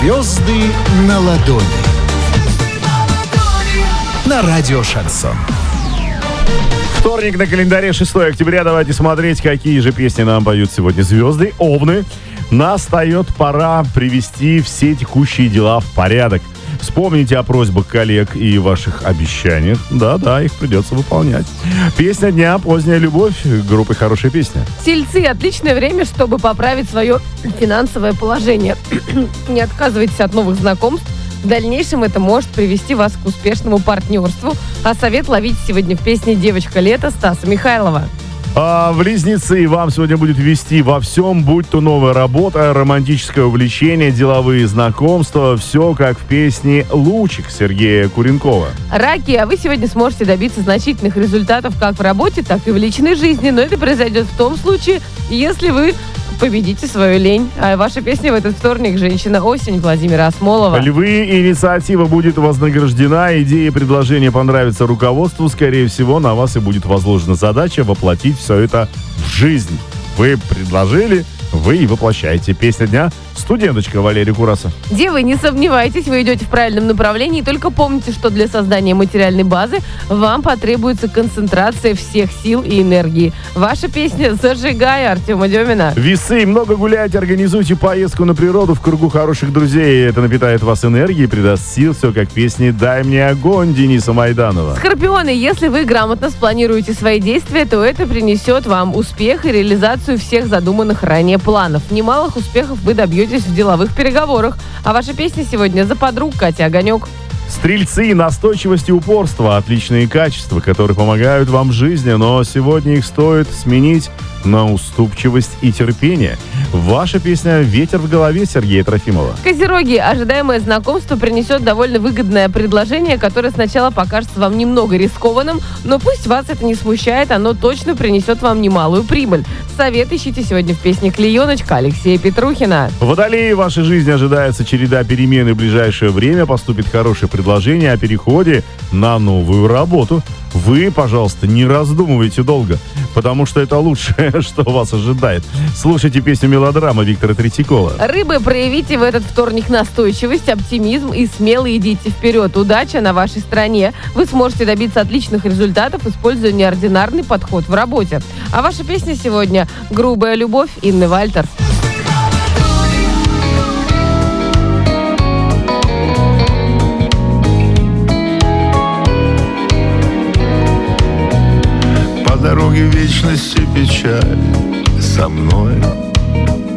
Звезды на ладони. На радио «Шансон». Вторник на календаре, 6 октября. Давайте смотреть, какие же песни нам поют сегодня звезды. Овны. Настает пора привести все текущие дела в порядок. Вспомните о просьбах коллег и ваших обещаниях. Да, их придется выполнять. Песня дня «Поздняя любовь» группы «Хорошая песня». Тельцы. Отличное время, чтобы поправить свое финансовое положение. Не отказывайтесь от новых знакомств. В дальнейшем это может привести вас к успешному партнерству. А совет ловите сегодня в песне «Девочка лета» Стаса Михайлова. Близнецы, вам сегодня будет вести во всем, будь то новая работа, романтическое увлечение, деловые знакомства, все как в песне «Лучик» Сергея Куренкова. Раки, а вы сегодня сможете добиться значительных результатов как в работе, так и в личной жизни. Но это произойдет в том случае, если вы победите свою лень. А ваша песня в этот вторник «Женщина-осень» Владимира Осмолова. Львы, инициатива будет вознаграждена. Идеи и предложения понравятся руководству. Скорее всего, на вас и будет возложена задача воплотить все это в жизнь. Вы предложили, вы и воплощаете. Песня дня «Студенточка» Валерия Кураса. Девы, не сомневайтесь, вы идете в правильном направлении. Только помните, что для создания материальной базы вам потребуется концентрация всех сил и энергии. Ваша песня «Зажигай» Артема Демина. Весы, много гуляйте, организуйте поездку на природу в кругу хороших друзей. Это напитает вас энергией, придаст сил. Все как в песне «Дай мне огонь» Дениса Майданова. Скорпионы, если вы грамотно спланируете свои действия, то это принесет вам успех и реализацию всех задуманных ранее планов. Немалых успехов вы добьетесь в деловых переговорах. А ваша песня сегодня «За подруг» Катя Огонек. Стрельцы, настойчивость и упорство – отличные качества, которые помогают вам в жизни, но сегодня их стоит сменить на уступчивость и терпение. Ваша песня «Ветер в голове» Сергея Трофимова. Козероги, ожидаемое знакомство принесет довольно выгодное предложение, которое сначала покажется вам немного рискованным, но пусть вас это не смущает, оно точно принесет вам немалую прибыль. Совет ищите сегодня в песне «Клееночка» Алексея Петрухина. Водолеи, в вашей жизни ожидается череда перемен, и в ближайшее время поступит хорошее предложение о переходе на новую работу. Вы, пожалуйста, не раздумывайте долго, потому что это лучшее, что вас ожидает. Слушайте песню «Мелодрама» Виктора Третьякова. Рыбы, проявите в этот вторник настойчивость, оптимизм и смело идите вперед. Удача на вашей стороне. Вы сможете добиться отличных результатов, используя неординарный подход в работе. А ваша песня сегодня «Грубая любовь» Инны Вальтер. По дороге вечности печаль со мной